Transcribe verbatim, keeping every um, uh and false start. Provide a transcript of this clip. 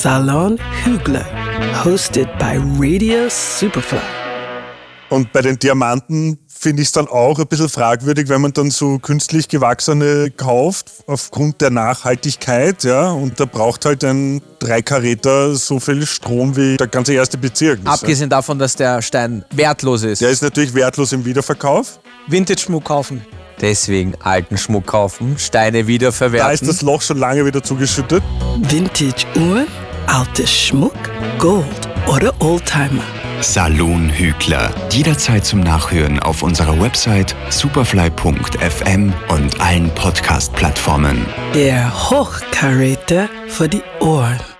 Salon Hügler, hosted by Radio Superfly. Und bei den Diamanten finde ich es dann auch ein bisschen fragwürdig, wenn man dann so künstlich gewachsene kauft, aufgrund der Nachhaltigkeit. Ja, und da braucht halt ein Dreikaräter so viel Strom wie der ganze erste Bezirk. Abgesehen davon, dass der Stein wertlos ist. Der ist natürlich wertlos im Wiederverkauf. Vintage-Schmuck kaufen. Deswegen alten Schmuck kaufen, Steine wiederverwerten. Da ist das Loch schon lange wieder zugeschüttet. Vintage-Uhren, alter Schmuck, Gold oder Oldtimer. Salon Hügler. Jederzeit zum Nachhören auf unserer Website superfly punkt f m und allen Podcast-Plattformen. Der Hochkaräter für die Ohren.